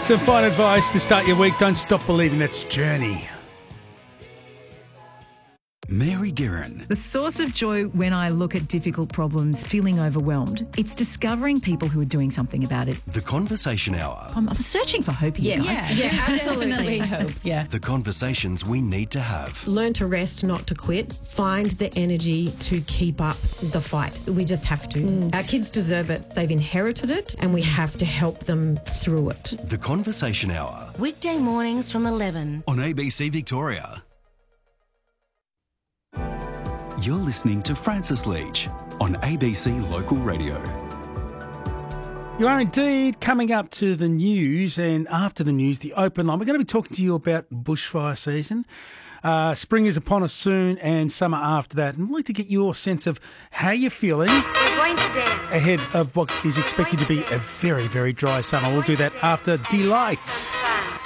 Some fine advice to start your week. Don't stop believing. That's Journey. Mary Guerin. The source of joy when I look at difficult problems, feeling overwhelmed, it's discovering people who are doing something about it. The Conversation Hour. I'm searching for hope here. Yeah, absolutely. Hope. Yeah. The conversations we need to have. Learn to rest, not to quit. Find the energy to keep up the fight. We just have to. Our kids deserve it. They've inherited it, and we have to help them through it. The Conversation Hour. Weekday mornings from 11. On ABC Victoria. You're listening to Francis Leach on ABC Local Radio. You are indeed coming up to the news, and after the news, the open line. We're going to be talking to you about bushfire season. Spring is upon us soon, and summer after that. And I'd like to get your sense of how you're feeling ahead of what is expected to be a very, very dry summer. We'll do that after Delights.